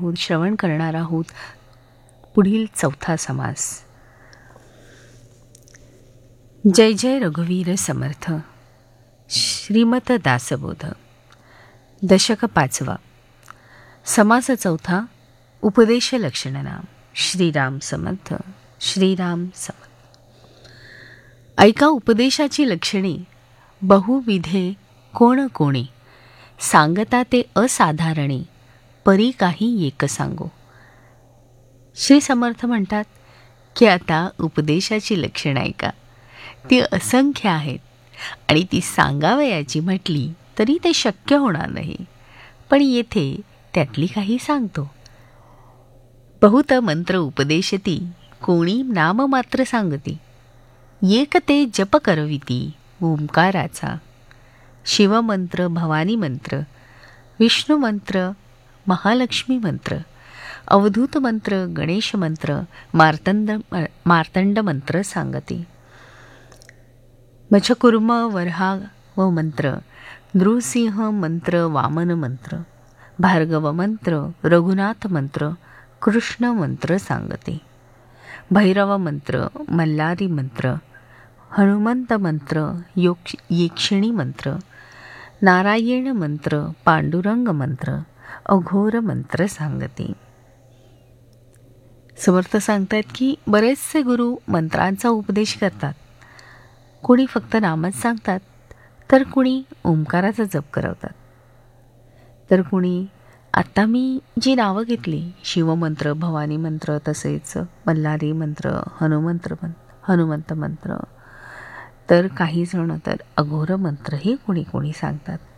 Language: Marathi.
आहोत, श्रवण करणार आहोत पुढील चौथा समास. जय जय रघुवीर समर्थ. श्रीमत दासबोध. दशक 5. समास चौथा. उपदेश लक्षणनाम. श्रीराम समर्थ. श्रीराम समर्थ. ऐका उपदेशाची लक्षणे बहुविधे कोण कोणी, सांगता ते असाधारणे, परी काही एक सांगो. श्री समर्थ म्हणतात की आता उपदेशाची लक्षणं ऐका. ती असंख्य आहेत आणि ती सांगावयाची म्हटली तरी ते शक्य होणार नाही, पण येथे त्यातली काही सांगतो. बहुत मंत्र उपदेशती, कोणी नाम मात्र सांगती. एक ते जप करविती ओंकाराचा. शिवमंत्र, भवानी मंत्र, विष्णू मंत्र, महालक्ष्मी मंत्र, अवधूत मंत्र, गणेश मंत्र, मार्तंड मंत्र सांगते. मच्छकुर्म वरहा व मंत्र, नृसिंह मंत्र, वामन मंत्र, भार्गव मंत्र, रघुनाथ मंत्र, कृष्ण मंत्र सांगते. भैरव मंत्र, मल्हारी मंत्र, हनुमंत मंत्र, येक्षिणी मंत्र, नारायण मंत्र, पांडुरंग मंत्र, अघोर मंत्र सांगते. समर्थ सांगतात की बरेचसे गुरु मंत्रांचा उपदेश करतात. कोणी फक्त नामच सांगतात, तर कुणी ओंकाराचा जप करवतात, तर कुणी आत्ता मी जी नावं घेतली, शिवमंत्र, भवानी मंत्र, तसेच मल्हारी मंत्र, हनुमंत मंत्र, तर काही जण तर अघोर मंत्र हे कोणी कोणी सांगतात.